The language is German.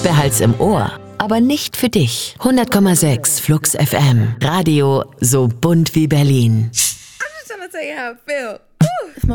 Behalt's im Ohr, aber nicht für dich. 100,6 Flux FM. Radio so bunt wie Berlin. I'm just trying to tell you how I feel.